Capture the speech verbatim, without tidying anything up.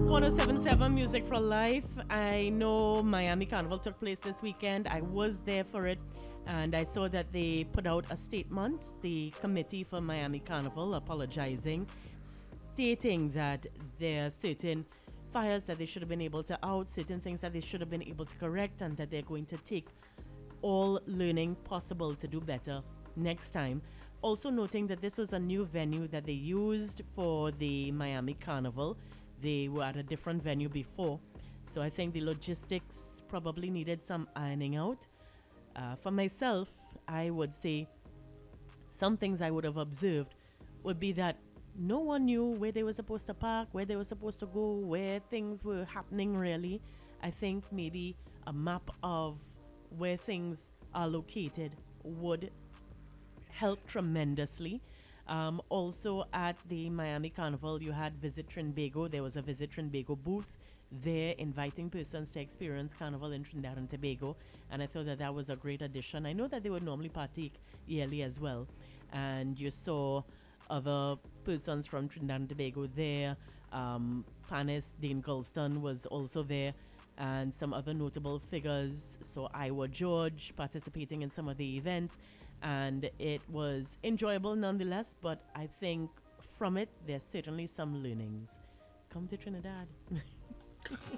one oh seven point seven Music for Life. I know Miami Carnival took place this weekend. I was there for it, and I saw that they put out a statement, the committee for Miami Carnival apologizing, stating that there are certain fires that they should have been able to out, certain things that they should have been able to correct, and that they're going to take all learning possible to do better next time. Also noting that this was a new venue that they used for the Miami Carnival. They were at a different venue before. So I think the logistics probably needed some ironing out. Uh, for myself, I would say some things I would have observed would be that no one knew where they were supposed to park, where they were supposed to go, where things were happening really. I think maybe a map of where things are located would help tremendously. Um, also at the Miami Carnival, you had Visit Trinbago. There was a Visit Trinbago booth there inviting persons to experience Carnival in Trinidad and Tobago. And I thought that that was a great addition. I know that they would normally partake yearly as well. And you saw other persons from Trinidad and Tobago there. Um, Panis Dane Gulston was also there, and some other notable figures. So Iowa George participating in some of the events. And it was enjoyable nonetheless, but I think from it, there's certainly some learnings. Come to Trinidad.